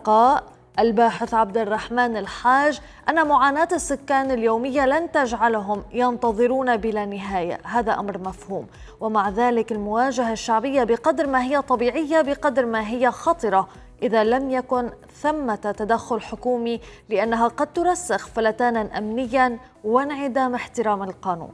اللقاء الباحث عبد الرحمن الحاج أن معاناة السكان اليومية لن تجعلهم ينتظرون بلا نهاية، هذا أمر مفهوم، ومع ذلك المواجهة الشعبية بقدر ما هي طبيعية بقدر ما هي خطرة إذا لم يكن ثمة تدخل حكومي، لأنها قد ترسخ فلتانا أمنيا وانعدام احترام القانون.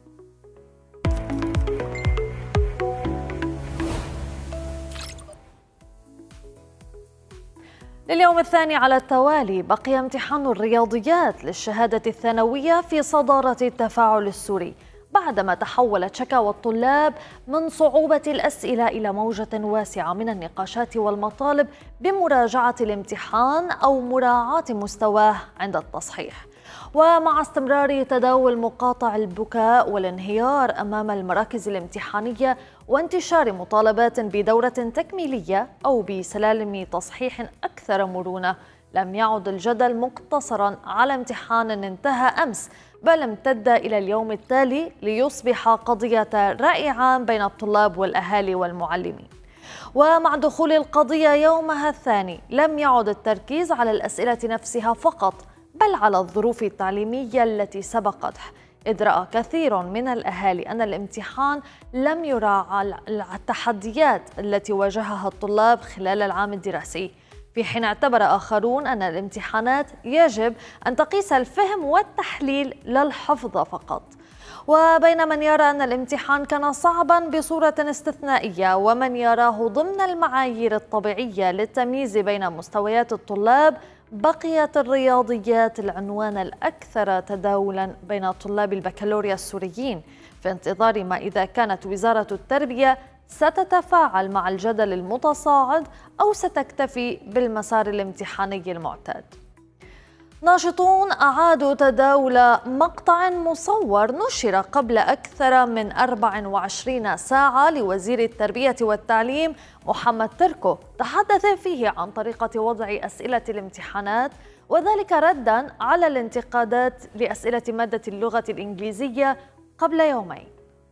لليوم الثاني على التوالي بقي امتحان الرياضيات للشهادة الثانوية في صدارة التفاعل السوري، بعدما تحولت شكاوى الطلاب من صعوبة الأسئلة إلى موجة واسعة من النقاشات والمطالب بمراجعة الامتحان أو مراعاة مستواه عند التصحيح. ومع استمرار تداول مقاطع البكاء والانهيار أمام المراكز الامتحانية وانتشار مطالبات بدورة تكميلية أو بسلالم تصحيح أكثر مرونة، لم يعد الجدل مقتصرا على امتحان انتهى أمس، بل امتد إلى اليوم التالي ليصبح قضية رأي عام بين الطلاب والأهالي والمعلمين. ومع دخول القضية يومها الثاني لم يعد التركيز على الأسئلة نفسها فقط، بل على الظروف التعليمية التي سبقته، إذ رأى كثير من الأهالي أن الامتحان لم يراعى التحديات التي واجهها الطلاب خلال العام الدراسي، في حين اعتبر آخرون أن الامتحانات يجب أن تقيس الفهم والتحليل لا الحفظ فقط. وبين من يرى أن الامتحان كان صعبا بصورة استثنائية ومن يراه ضمن المعايير الطبيعية للتمييز بين مستويات الطلاب، بقيت الرياضيات العنوان الأكثر تداولا بين طلاب البكالوريا السوريين، في انتظار ما إذا كانت وزارة التربية ستتفاعل مع الجدل المتصاعد أو ستكتفي بالمسار الامتحاني المعتاد. ناشطون أعادوا تداول مقطع مصور نشر قبل أكثر من 24 ساعة لوزير التربية والتعليم محمد تركو، تحدث فيه عن طريقة وضع أسئلة الامتحانات، وذلك ردا على الانتقادات لأسئلة مادة اللغة الإنجليزية قبل يومين.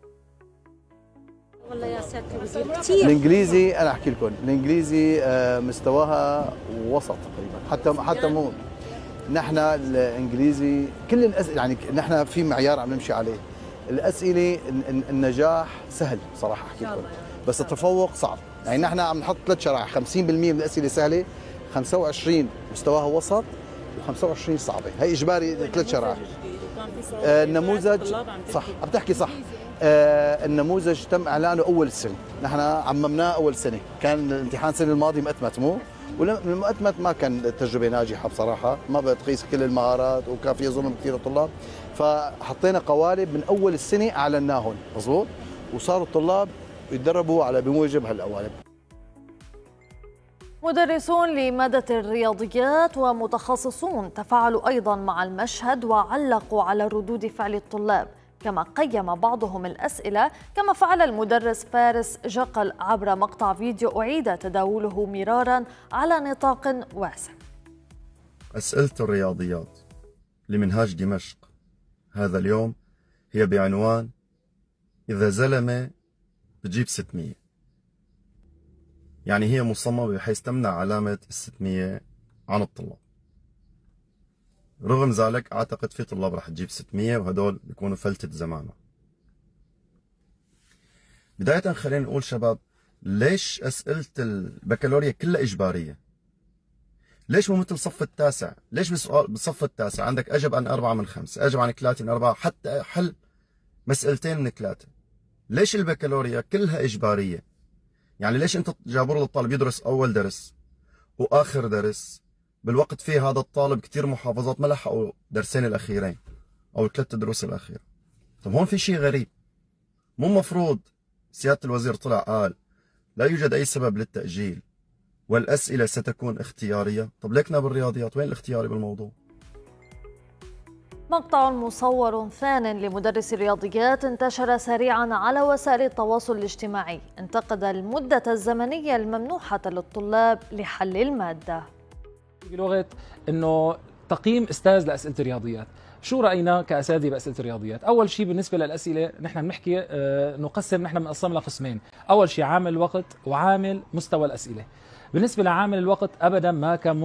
والله يا سيادة الوزير كثير الانجليزي، انا احكي لكم الانجليزي مستواها وسط تقريبا، حتى مو نحن الانجليزي كل الاسئله، يعني نحن في معيار عم نمشي عليه. الاسئله النجاح سهل صراحه احكي لكم، بس التفوق صعب. يعني نحن عم نحط 3 شرائح، 50% من الاسئله سهله، 25 مستواها وسط، و25 صعبه. هي اجباري 3 شرائح. النموذج صح، عم تحكي صح. النموذج تم اعلانه اول السنه، نحن عممناه اول سنه، كان الامتحان السنه الماضيه مؤتمت مو؟ والمؤتمت ما كان تجربه ناجحه بصراحه، ما بتقيس كل المهارات وكان في ظلم كثير للطلاب، فحطينا قوالب من اول السنه اعلناهم، مضبوط؟ وصاروا الطلاب يتدربوا على بموجب هالقوالب. مدرسون لمادة الرياضيات ومتخصصون تفاعلوا أيضا مع المشهد وعلقوا على ردود فعل الطلاب، كما قيم بعضهم الأسئلة، كما فعل المدرس فارس جقل عبر مقطع فيديو أعيد تداوله مرارا على نطاق واسع. أسئلة الرياضيات لمنهاج دمشق هذا اليوم هي بعنوان إذا زلمة بتجيب 600، يعني هي مصممة بحيث تمنع علامة 600 عن الطلاب. رغم ذلك أعتقد في طلاب رح تجيب 600 وهدول بيكونوا فلتة زمانه. بداية خلينا نقول شباب، ليش أسئلة البكالوريا كلها إجبارية؟ ليش مو مثل صف التاسع؟ ليش بالصف التاسع عندك أجب عن 4 من 5، أجب عن 3 من 4، حتى حل مسألتين من 3؟ ليش البكالوريا كلها إجبارية؟ يعني ليش أنت جابر للطالب يدرس أول درس وآخر درس بالوقت فيه هذا الطالب كثير محافظات ما لحقوا درسين الأخيرين أو ال3 دروس الأخيرة؟ طب هون في شيء غريب. مو مفروض سيادة الوزير طلع قال لا يوجد أي سبب للتأجيل والأسئلة ستكون اختيارية؟ طب ليكنا بالرياضيات وين الاختياري بالموضوع؟ مقطع مصور ثان لمدرس الرياضيات انتشر سريعا على وسائل التواصل الاجتماعي، انتقد المدة الزمنية الممنوحة للطلاب لحل المادة. بلغة انه تقييم استاذ لاسئله الرياضيات، شو راينا كاساتذه باسئله الرياضيات؟ اول شيء بالنسبه للاسئله نحن بنحكي نقسم، نحن بنقسم لقسمين، اول شيء عامل الوقت وعامل مستوى الاسئله. بالنسبه لعامل الوقت ابدا ما كان